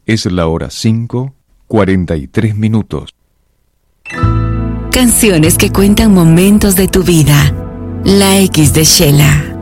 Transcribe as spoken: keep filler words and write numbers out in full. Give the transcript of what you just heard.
Es la hora cinco, cuarenta y tres minutos. Canciones que cuentan momentos de tu vida. La X de Shela.